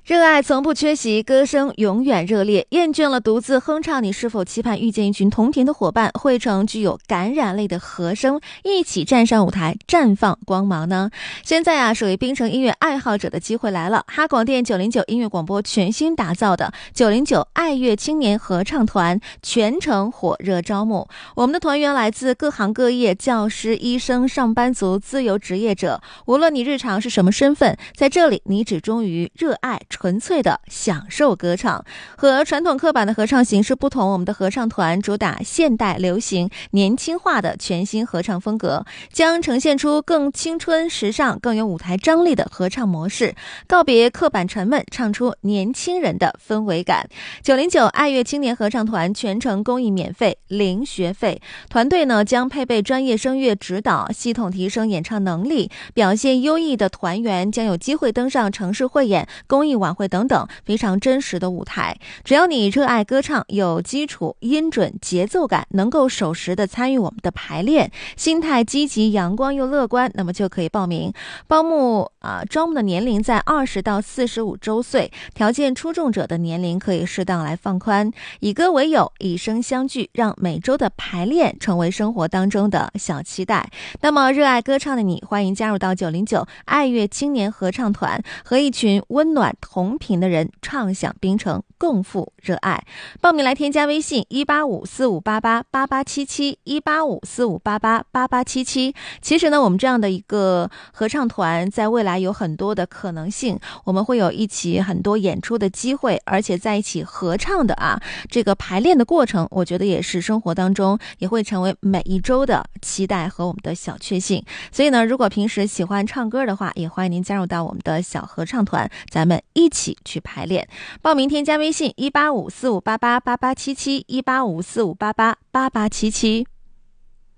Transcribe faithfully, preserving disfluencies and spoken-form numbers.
热爱从不缺席，歌声永远热烈。厌倦了独自哼唱，你是否期盼遇见一群同频的伙伴，汇成具有感染力的和声，一起站上舞台，绽放光芒呢？现在啊，属于槟城音乐爱好者的机会来了。哈广电九零九音乐广播全新打造的九零九爱乐青年合唱团全程火热招募。我们的团员来自各行各业，教师、医生、上班族、自由职业者，无论你日常是什么身份，在这里你只忠于热爱，纯粹的享受歌唱。和传统刻板的合唱形式不同，我们的合唱团主打现代流行年轻化的全新合唱风格，将呈现出更青春时尚更有舞台张力的合唱模式，告别刻板沉闷，唱出年轻人的氛围感。九零九爱乐青年合唱团全程公益免费，零学费，团队呢将配备专业声乐指导，系统提升演唱能力，表现优异的团员将有机会登上城市汇演、公益晚会等等非常真实的舞台。只要你热爱歌唱，有基础、音准、节奏感，能够守时的参与我们的排练，心态积极、阳光又乐观，那么就可以报名。报幕啊、呃，招募的年龄在二十到四十五周岁，条件出众者的年龄可以适当来放宽。以歌为友，以声相聚，让每周的排练成为生活当中的小期待。那么，热爱歌唱的你，欢迎加入到九零九爱乐青年合唱团，和一群温暖同频的人唱响槟城，共赴热爱。报名来添加微信一八五四五八八八八七七一八五四五八八八八七七。其实呢，我们这样的一个合唱团，在未来有很多的可能性，我们会有一起很多演出的机会，而且在一起合唱的啊，这个排练的过程，我觉得也是生活当中也会成为每一周的期待和我们的小确幸。所以呢，如果平时喜欢唱歌的话，也欢迎您加入到我们的小合唱团，咱们一起去排练。报名添加微信一八五四五八八八八七七一八五四五八八八八七七。